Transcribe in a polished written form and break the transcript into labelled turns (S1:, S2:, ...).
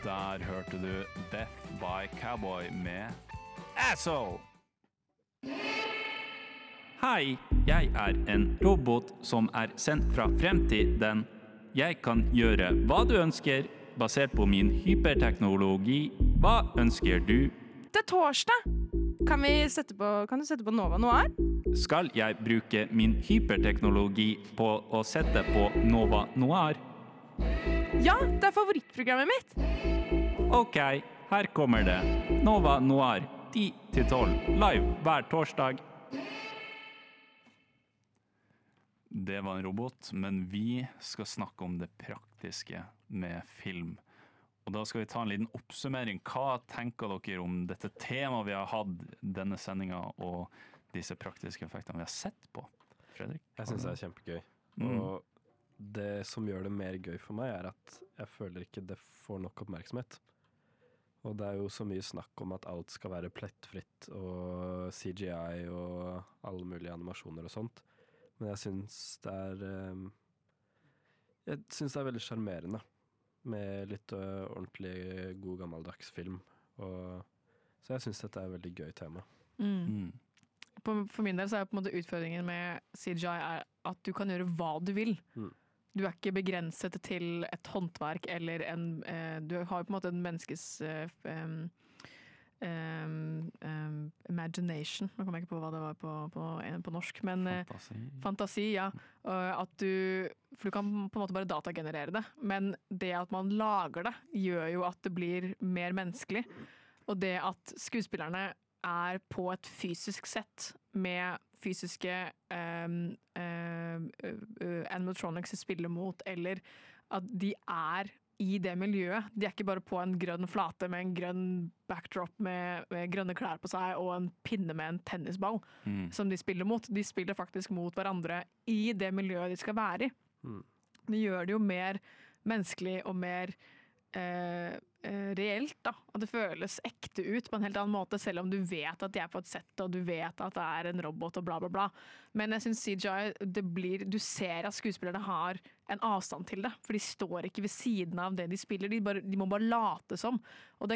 S1: Der hørte du Death by Cowboy med Asshole! Hei, jeg en robot som sendt fra fremtiden. Jeg kan gjøre hva du ønsker, basert på min hyperteknologi. Hva ønsker du?
S2: Det torsdag! Kan du sette på Nova Noir?
S1: Skal jeg bruke min hyperteknologi på å sette på Nova Noir?
S2: Ja, det favorittprogrammet mitt!
S1: Ok, her kommer det. Nova Noir, 10-12, live hver torsdag. Det var en robot, men vi skal snakke om det praktiske med film. Og da skal vi ta en liten oppsummering. Hva tenker dere om dette temaet vi har hatt denne sendingen, og disse praktiske effektene vi har sett på? Fredrik?
S3: Jeg synes det kjempegøy. Og det som gjør det mer gøy for meg, at jeg føler ikke det får nok oppmerksomhet. Og det jo så mye snakk om at alt skal være plettfritt, og CGI og alle mulige animasjoner og sånt. Men jeg synes det veldig charmerende med litt ordentlig god gammeldags film. Så jeg synes dette et veldig gøy tema.
S4: For min del så på en måte utfordringen med CGI at du kan gjøre hva du vil. Du ikke begrenset til et håndverk eller du har på en måte en menneskes imagination. Nå kommer jeg ikke på hva det var på norsk, men fantasi, ja. For du kan på en måte bare datagenerere det, men det at man lager det, gjør jo at det blir mer menneskelig. Og det at skuespillerne på et fysisk sett med fysiske animatronics de spiller mot, eller at de i det miljøet. De ikke bare på en grønn flate med en grønn backdrop med grønne klær på seg og en pinne med en tennisball som de spiller mot. De spiller faktisk mot hverandre i det miljøet de skal være i. Det gjør det jo mer menneskelig og mer reelt, da. Og det føles ekte ut på en helt annen måte, selv om du vet at de på et sett, og du vet at det en robot og bla bla bla. Men jeg synes CGI, du ser at skuespillerne har en avstand til det, for de står ikke ved siden av det de spiller, de må bare late som. Og det